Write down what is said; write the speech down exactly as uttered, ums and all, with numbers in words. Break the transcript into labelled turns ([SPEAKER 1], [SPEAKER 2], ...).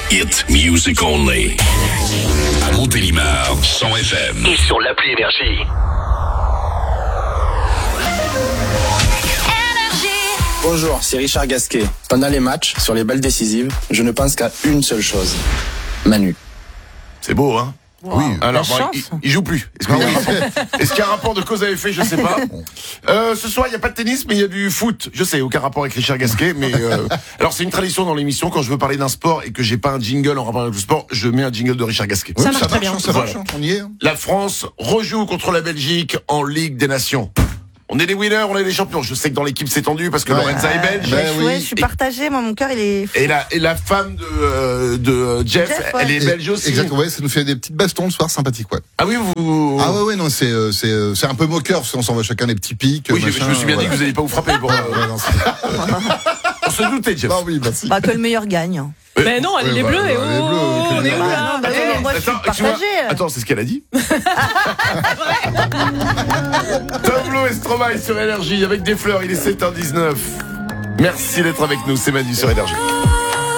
[SPEAKER 1] Hit music only. À Montélimar, cent F M. Et sur l'appli Énergie.
[SPEAKER 2] Bonjour, c'est Richard Gasquet. Pendant les matchs, sur les balles décisives, je ne pense qu'à une seule chose. Manu.
[SPEAKER 3] C'est beau, hein?
[SPEAKER 4] Wow.
[SPEAKER 3] Oui. Alors,
[SPEAKER 4] La
[SPEAKER 3] bon, il,
[SPEAKER 4] chance.
[SPEAKER 3] il joue plus. Est-ce qu'il y a un rapport, est-ce qu'il y a un rapport de cause à effet? Je sais pas. Euh, ce soir, il n'y a pas de tennis, mais il y a du foot. Je sais, aucun rapport avec Richard Gasquet, mais euh, alors c'est une tradition dans l'émission. Quand je veux parler d'un sport et que j'ai pas un jingle en rapport avec le sport, je mets un jingle de Richard Gasquet.
[SPEAKER 4] Ça
[SPEAKER 5] Oui,
[SPEAKER 4] marche très bien.
[SPEAKER 5] Ça marche,
[SPEAKER 3] Voilà.
[SPEAKER 5] on y est.
[SPEAKER 3] La France rejoue contre la Belgique en Ligue des Nations. On est des winners, on est des champions. Je sais que dans l'équipe c'est tendu parce que
[SPEAKER 5] Ouais.
[SPEAKER 3] Lorenza est belge.
[SPEAKER 5] Ben oui.
[SPEAKER 4] Ouais, je suis partagée, moi mon cœur il est.
[SPEAKER 3] Et la, et la femme de, euh, de Jeff,
[SPEAKER 4] Jeff, ouais.
[SPEAKER 3] elle est belge aussi.
[SPEAKER 5] Exactement, ouais, ça nous fait des petites bastons le soir sympathiques, ouais.
[SPEAKER 3] Ah oui, vous.
[SPEAKER 5] Ah ouais, ouais, non, c'est, euh, c'est, euh, c'est un peu moqueur parce qu'on s'envoie chacun des petits pics.
[SPEAKER 3] Oui, je,
[SPEAKER 5] machin,
[SPEAKER 3] je me suis bien dit
[SPEAKER 5] voilà.
[SPEAKER 3] que vous n'alliez pas vous frapper. Bon, euh,
[SPEAKER 5] Ouais, non, c'est-
[SPEAKER 3] on se doutait, Jeff.
[SPEAKER 5] Non, oui, merci.
[SPEAKER 4] Bah, que le meilleur gagne.
[SPEAKER 6] Mais non, elle
[SPEAKER 5] Ouais,
[SPEAKER 6] est
[SPEAKER 5] bah,
[SPEAKER 6] bleue
[SPEAKER 5] bah,
[SPEAKER 6] et
[SPEAKER 5] elle est bleue,
[SPEAKER 6] oh,
[SPEAKER 5] que
[SPEAKER 6] on
[SPEAKER 5] le
[SPEAKER 6] est
[SPEAKER 5] meilleur
[SPEAKER 6] où
[SPEAKER 5] gagne.
[SPEAKER 6] là?
[SPEAKER 4] Non, bah,
[SPEAKER 6] Eh,
[SPEAKER 4] oui, moi je suis
[SPEAKER 3] Attends, excuse-moi.
[SPEAKER 4] partagée.
[SPEAKER 3] Attends, c'est ce qu'elle a dit. Tableau et Stromae sur Énergie avec des fleurs, il est sept heures dix-neuf. Merci d'être avec nous, c'est Manu sur Énergie.